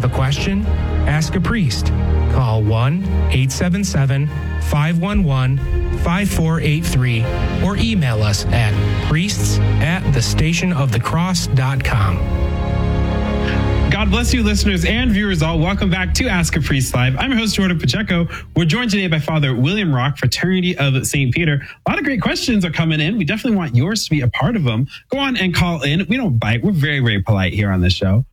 Have a question? Ask a priest. Call 1-877-511-5483 or email us at priests@thestationofthecross.com. God bless you, listeners and viewers all. Welcome back to Ask a Priest Live. I'm your host, Jordan Pacheco. We're joined today by Father William Rock, Fraternity of St. Peter. A lot of great questions are coming in. We definitely want yours to be a part of them. Go on and call in. We don't bite. We're very, very polite here on this show.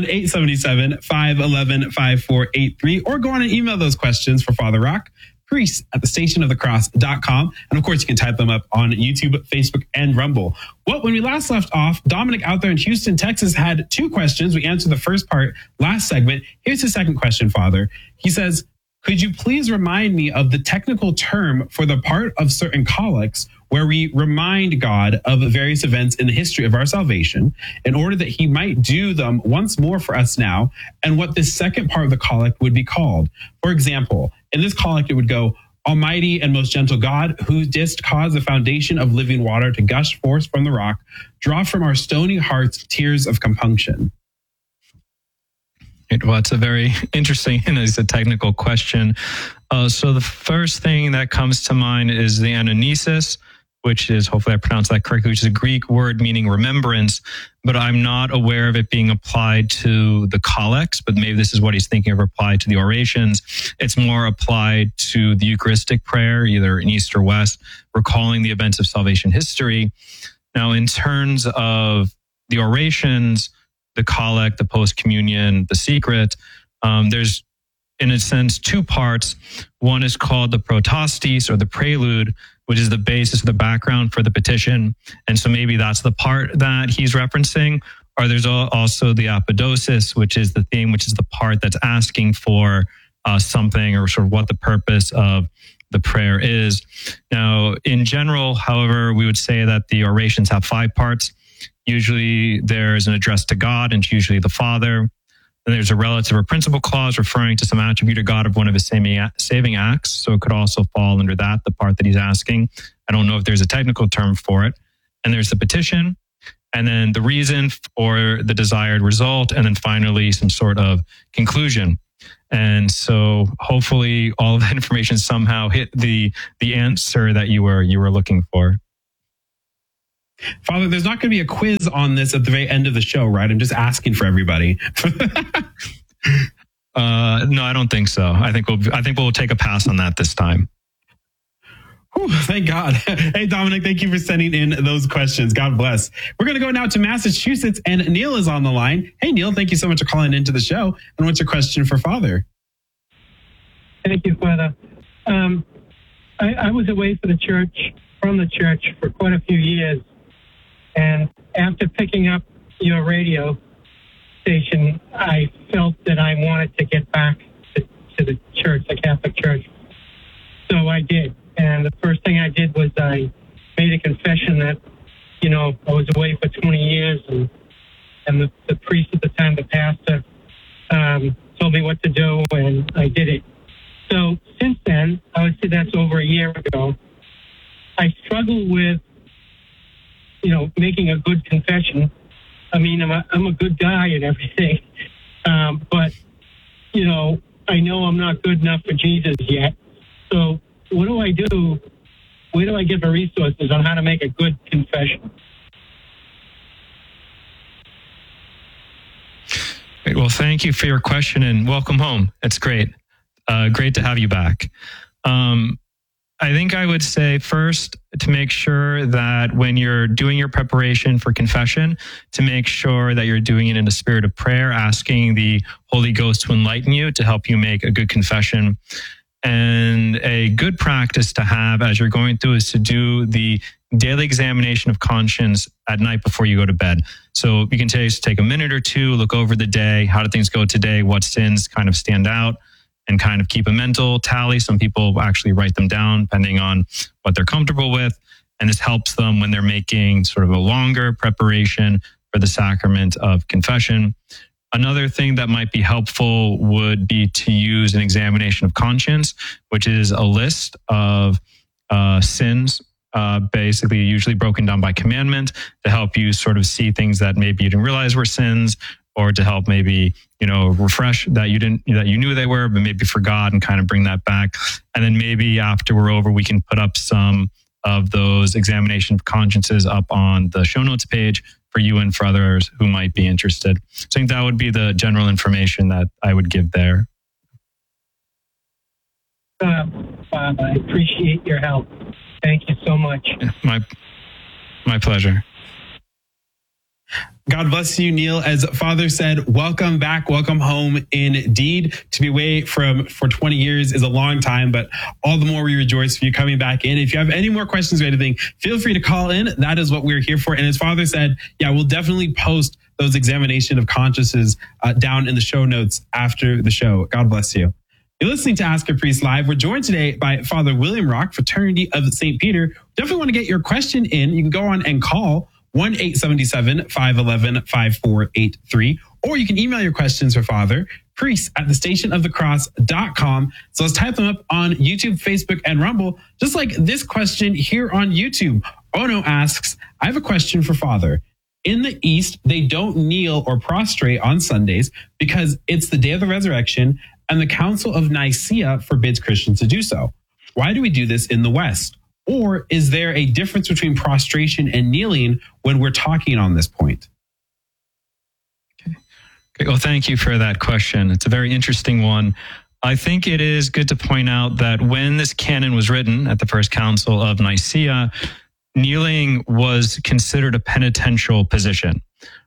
1-877-511-5483, or go on and email those questions for Father Rock, priests@thestationofthecross.com. And of course, you can type them up on YouTube, Facebook, and Rumble. Well, when we last left off, Dominic out there in Houston, Texas had two questions. We answered the first part last segment. Here's his second question, Father. He says, could you please remind me of the technical term for the part of certain collects where we remind God of various events in the history of our salvation in order that he might do them once more for us now, and what this second part of the collect would be called? For example, in this collect, it would go, Almighty and most gentle God, who didst cause the foundation of living water to gush forth from the rock, draw from our stony hearts tears of compunction. Well, it's a very interesting and it's a technical question. So the first thing that comes to mind is the anamnesis, which is, hopefully I pronounced that correctly, which is a Greek word meaning remembrance, but I'm not aware of it being applied to the collects, but maybe this is what he's thinking of applied to the orations. It's more applied to the Eucharistic prayer, either in East or West, recalling the events of salvation history. Now, in terms of the orations, the collect, the post-communion, the secret, there's, in a sense, two parts. One is called the protostis, or the prelude, which is the basis of the background for the petition. And so maybe that's the part that he's referencing. Or there's also the apodosis, which is the theme, which is the part that's asking for something, or sort of what the purpose of the prayer is. Now, in general, however, we would say that the orations have 5 parts. Usually there's an address to God, and it's usually the Father. Then there's a relative or principal clause referring to some attribute of God of one of his saving acts. So it could also fall under that, the part that he's asking. I don't know if there's a technical term for it. And there's the petition, and then the reason or the desired result, and then finally some sort of conclusion. And so hopefully all of that information somehow hit the answer that you were looking for. Father, there's not going to be a quiz on this at the very end of the show, right? I'm just asking for everybody. No, I don't think so. I think we'll take a pass on that this time. Whew, thank God. Hey, Dominic, thank you for sending in those questions. God bless. We're going to go now to Massachusetts, and Neil is on the line. Hey, Neil, thank you so much for calling into the show. And what's your question for Father? Thank you, Father. I was away from the church for quite a few years. And after picking up your radio station, I felt that I wanted to get back to the church, the Catholic Church. So I did. And the first thing I did was I made a confession that, I was away for 20 years, and the priest at the time, the pastor, told me what to do, and I did it. So since then, I would say that's over a year ago, I struggle with making a good confession. I mean, I'm a good guy and everything, but I know I'm not good enough for Jesus yet. So what do I do? Where do I get the resources on how to make a good confession? Well, thank you for your question, and welcome home. It's great. Great to have you back. I think I would say first to make sure that when you're doing your preparation for confession, to make sure that you're doing it in a spirit of prayer, asking the Holy Ghost to enlighten you, to help you make a good confession. And a good practice to have as you're going through is to do the daily examination of conscience at night before you go to bed. So you can take a minute or two, look over the day. How did things go today? What sins kind of stand out? And kind of keep a mental tally. Some people actually write them down depending on what they're comfortable with. And this helps them when they're making sort of a longer preparation for the sacrament of confession. Another thing that might be helpful would be to use an examination of conscience, which is a list of sins, basically usually broken down by commandment, to help you sort of see things that maybe you didn't realize were sins, or to help maybe, refresh that you knew they were, but maybe forgot, and kind of bring that back. And then maybe after we're over, we can put up some of those examination of consciences up on the show notes page for you and for others who might be interested. So I think that would be the general information that I would give there. Bob, I appreciate your help. Thank you so much. My pleasure. God bless you, Neil. As Father said, welcome back, welcome home indeed. To be away for 20 years is a long time, but all the more we rejoice for you coming back in. If you have any more questions or anything, feel free to call in. That is what we're here for. And as Father said, we'll definitely post those examination of consciences down in the show notes after the show. God bless you. You're listening to Ask a Priest Live. We're joined today by Father William Rock, Fraternity of St. Peter. Definitely want to get your question in. You can go on and call 1-877-511-5483, or you can email your questions for Father, priest@thestationofthecross.com. So let's type them up on YouTube, Facebook, and Rumble. Just like this question here on YouTube. Ono asks, I have a question for Father. In the East, they don't kneel or prostrate on Sundays because it's the day of the resurrection, and the Council of Nicaea forbids Christians to do so. Why do we do this in the West? Or is there a difference between prostration and kneeling when we're talking on this point? Okay. Well, thank you for that question. It's a very interesting one. I think it is good to point out that when this canon was written at the First Council of Nicaea, kneeling was considered a penitential position.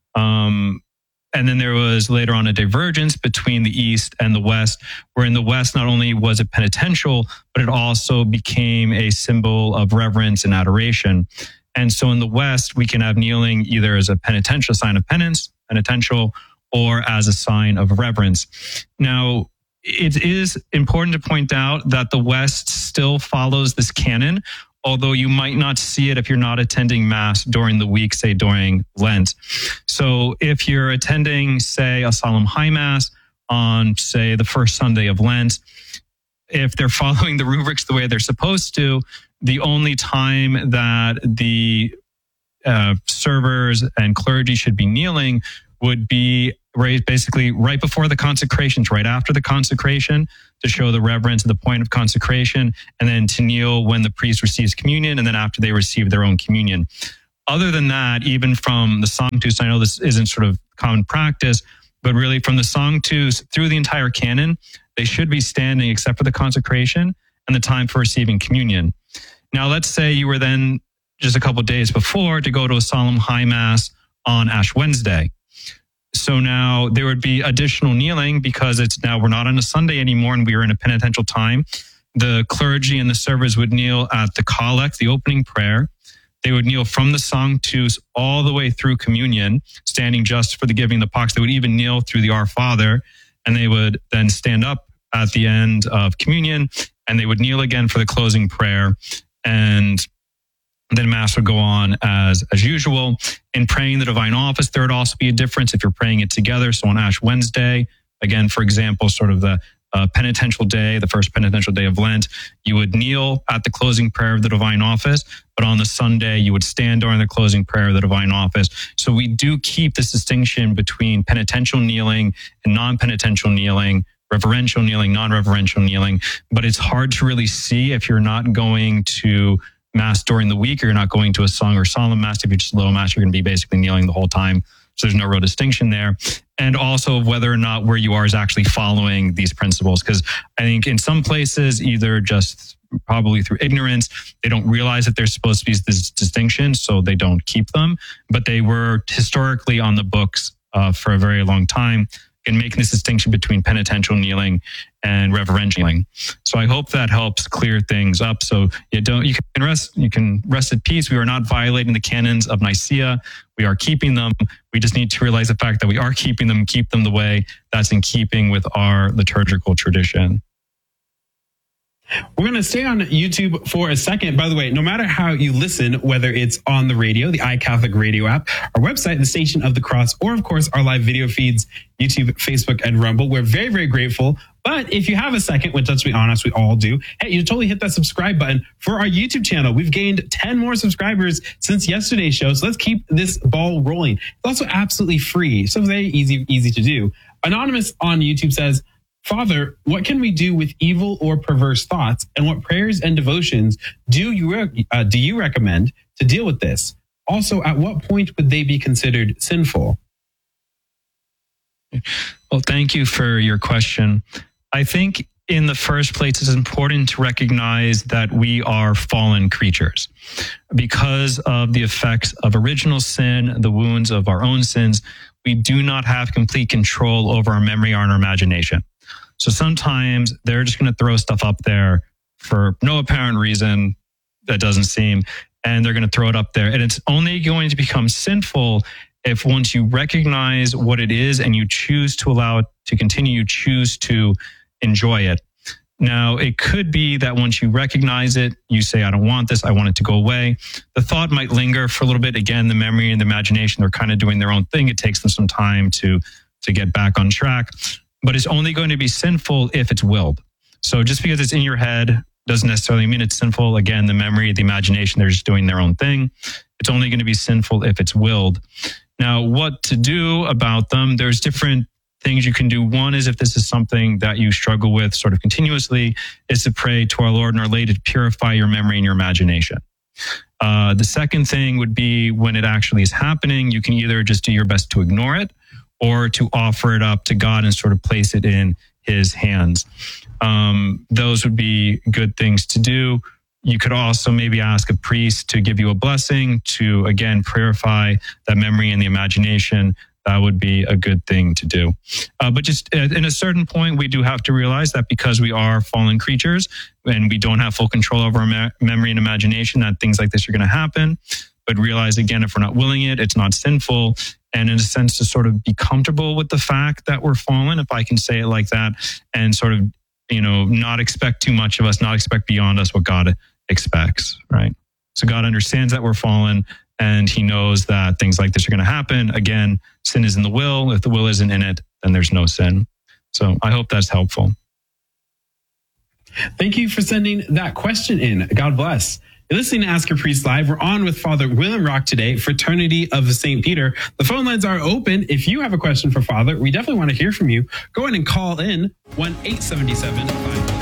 And then there was later on a divergence between the East and the West, where in the West, not only was it penitential, but it also became a symbol of reverence and adoration. And so in the West, we can have kneeling either as a penitential sign of penance, penitential, or as a sign of reverence. Now, it is important to point out that the West still follows this canon, although you might not see it if you're not attending Mass during the week, say during Lent. So if you're attending, say, a solemn high Mass on, say, the first Sunday of Lent, if they're following the rubrics the way they're supposed to, the only time that the servers and clergy should be kneeling would be basically right before the consecrations, right after the consecration, to show the reverence at the point of consecration, and then to kneel when the priest receives communion, and then after they receive their own communion. Other than that, even from the Sanctus, I know this isn't sort of common practice, but really from the Sanctus through the entire canon, they should be standing except for the consecration and the time for receiving communion. Now, let's say you were then just a couple of days before to go to a solemn high Mass on Ash Wednesday. So now there would be additional kneeling because we're not on a Sunday anymore and we are in a penitential time. The clergy and the servers would kneel at the collect, the opening prayer. They would kneel from the Sanctus all the way through communion, standing just for the giving of the pax. They would even kneel through the Our Father, and they would then stand up at the end of communion, and they would kneel again for the closing prayer. And then Mass would go on as usual. In praying the Divine Office, there would also be a difference if you're praying it together. So on Ash Wednesday, again, for example, sort of the penitential day, the first penitential day of Lent, you would kneel at the closing prayer of the Divine Office, but on the Sunday, you would stand during the closing prayer of the Divine Office. So we do keep this distinction between penitential kneeling and non-penitential kneeling, reverential kneeling, non-reverential kneeling, but it's hard to really see if you're not going to Mass during the week, or you're not going to a song or solemn Mass. If you're just low Mass, you're going to be basically kneeling the whole time. So there's no real distinction there. And also whether or not where you are is actually following these principles. Because I think in some places, either just probably through ignorance, they don't realize that there's supposed to be this distinction, so they don't keep them. But they were historically on the books for a very long time, and making this distinction between penitential kneeling and reverential kneeling. So I hope that helps clear things up. So you can rest at peace. We are not violating the canons of Nicaea. We are keeping them. We just need to realize the fact that we are keeping them, keep them the way that's in keeping with our liturgical tradition. We're going to stay on YouTube for a second. By the way, no matter how you listen, whether it's on the radio, the iCatholic radio app, our website, the Station of the Cross, or of course our live video feeds, YouTube, Facebook, and Rumble, we're very, very grateful. But if you have a second, which let's be honest, we all do, hey, you totally hit that subscribe button for our YouTube channel. We've gained 10 more subscribers since yesterday's show. So let's keep this ball rolling. It's also absolutely free. So very easy to do. Anonymous on YouTube says, Father, what can we do with evil or perverse thoughts, and what prayers and devotions do you recommend to deal with this? Also, at what point would they be considered sinful? Well, thank you for your question. I think in the first place, it's important to recognize that we are fallen creatures. Because of the effects of original sin, the wounds of our own sins, we do not have complete control over our memory or our imagination. So sometimes they're just going to throw stuff up there for no apparent reason that doesn't seem, and they're going to throw it up there. And it's only going to become sinful if once you recognize what it is and you choose to allow it to continue, you choose to enjoy it. Now, it could be that once you recognize it, you say, I don't want this, I want it to go away. The thought might linger for a little bit. Again, the memory and the imagination, they're kind of doing their own thing. It takes them some time to get back on track. But it's only going to be sinful if it's willed. So just because it's in your head doesn't necessarily mean it's sinful. Again, the memory, the imagination, they're just doing their own thing. It's only going to be sinful if it's willed. Now, what to do about them? There's different things you can do. One is, if this is something that you struggle with sort of continuously, is to pray to our Lord and Our Lady to purify your memory and your imagination. The second thing would be, when it actually is happening, you can either just do your best to ignore it, or to offer it up to God and sort of place it in His hands. Those would be good things to do. You could also maybe ask a priest to give you a blessing to, again, purify that memory and the imagination. That would be a good thing to do. But just in a certain point, we do have to realize that because we are fallen creatures and we don't have full control over our memory and imagination, that things like this are going to happen. But realize, again, if we're not willing it, it's not sinful. And in a sense, to sort of be comfortable with the fact that we're fallen, if I can say it like that, and sort of, not expect too much of us, not expect beyond us what God expects, right? So God understands that we're fallen, and He knows that things like this are going to happen. Again, sin is in the will. If the will isn't in it, then there's no sin. So I hope that's helpful. Thank you for sending that question in. God bless. You're listening to Ask Your Priest Live. We're on with Father William Rock today, Fraternity of St. Peter. The phone lines are open. If you have a question for Father, we definitely want to hear from you. Go ahead and call in 1-877-5